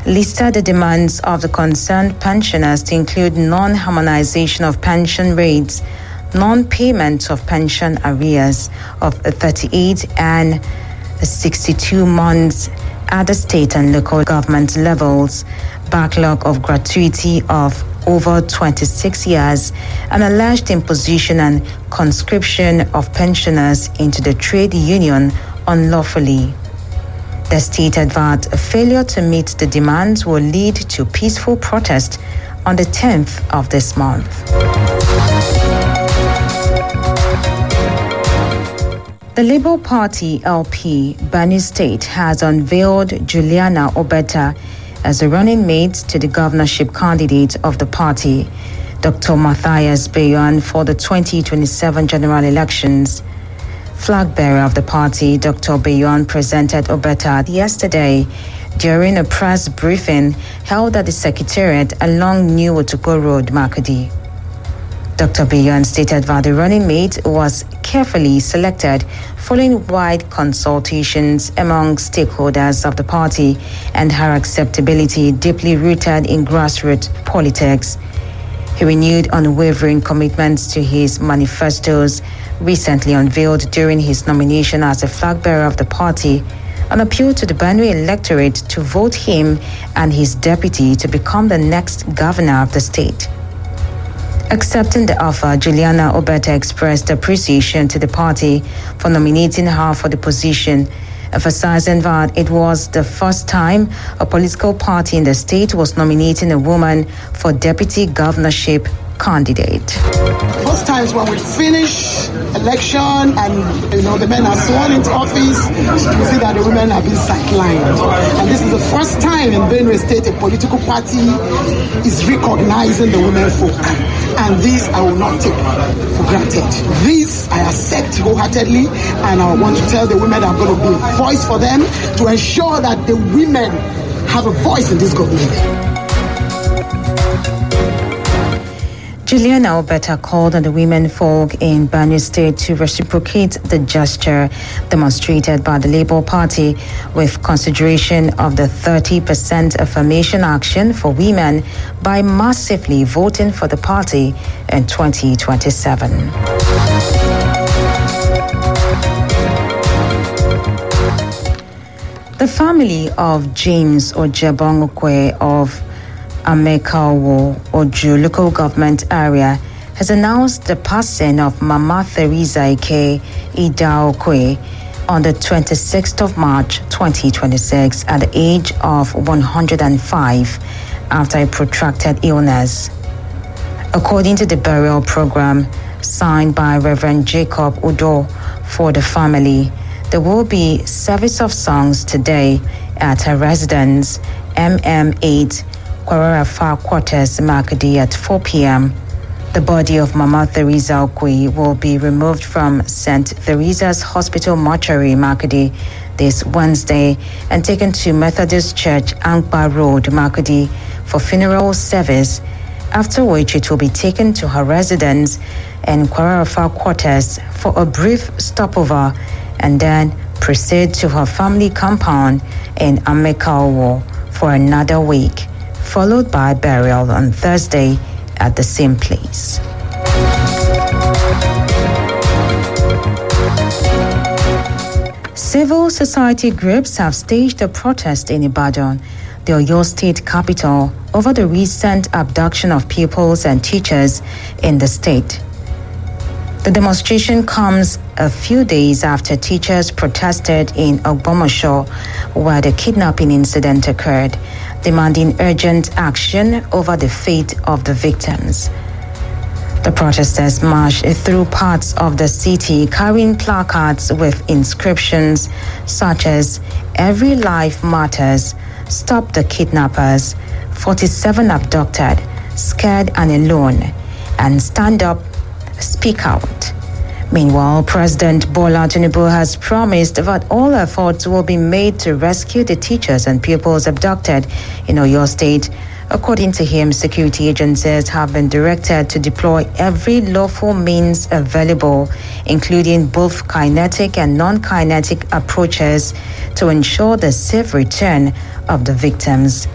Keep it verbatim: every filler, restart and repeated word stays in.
listed the demands of the concerned pensioners to include non-harmonization of pension rates, non-payment of pension arrears of thirty-eight and sixty-two months at the state and local government levels, backlog of gratuity of over twenty-six years, and alleged imposition and conscription of pensioners into the trade union unlawfully. They stated that a failure to meet the demands will lead to peaceful protest on the tenth of this month. The Labour Party L P Benue State has unveiled Juliana Obeta as a running mate to the governorship candidate of the party, Doctor Matthias Bayon, for the twenty twenty-seven general elections. Flag bearer of the party, Doctor Bayon, presented Obeta yesterday during a press briefing held at the Secretariat along New Otukpo Road, Makurdi. Doctor Bayon stated that the running mate was carefully selected following wide consultations among stakeholders of the party and her acceptability deeply rooted in grassroots politics. He renewed unwavering commitments to his manifestos recently unveiled during his nomination as a flag bearer of the party, and appealed to the Benue electorate to vote him and his deputy to become the next governor of the state. Accepting the offer, Juliana Obeta expressed appreciation to the party for nominating her for the position, emphasizing that it was the first time a political party in the state was nominating a woman for deputy governorship candidate. Most times when we finish election and you know the men are sworn into office, you see that the women have been sidelined. And this is the first time in Benue State a political party is recognizing the women folk. And this I will not take for granted. This I accept wholeheartedly, and I want to tell the women that I'm going to be a voice for them to ensure that the women have a voice in this government. Juliana Obeta called on the women folk in Benue State to reciprocate the gesture demonstrated by the Labour Party with consideration of the thirty percent affirmation action for women by massively voting for the party in twenty twenty-seven. The family of James Ojebongokwe of Amekawo Oju local government area has announced the passing of Mama Theresa Ike Idaokwe on the twenty-sixth of March twenty twenty-six at the age of one hundred five after a protracted illness. According to the burial program signed by Reverend Jacob Udo for the family, there will be service of songs today at her residence, M M eight, Kwararafa Quarters, Makurdi at four p.m. The body of Mama Theresa Okwe will be removed from Saint Theresa's Hospital Mortuary, Makurdi, this Wednesday and taken to Methodist Church, Ankpa Road, Makurdi, for funeral service, after which it will be taken to her residence in Kwararafa Quarters for a brief stopover and then proceed to her family compound in Amekawo for another week, followed by burial on Thursday at the same place. Civil society groups have staged a protest in Ibadan, the Oyo State capital, over the recent abduction of pupils and teachers in the state. The demonstration comes a few days after teachers protested in Ogbomosho, where the kidnapping incident occurred, demanding urgent action over the fate of the victims. The protesters marched through parts of the city carrying placards with inscriptions such as "Every Life Matters," "Stop the Kidnappers," forty-seven abducted, scared and alone, and "Stand Up, Speak Out." Meanwhile, President Bola Tinubu has promised that all efforts will be made to rescue the teachers and pupils abducted in Oyo State. According to him, security agencies have been directed to deploy every lawful means available, including both kinetic and non-kinetic approaches, to ensure the safe return of the victims.